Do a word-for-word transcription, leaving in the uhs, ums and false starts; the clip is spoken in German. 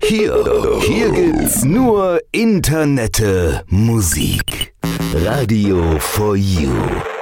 Hier, hier gibt's nur Internette Musik. Radio for You.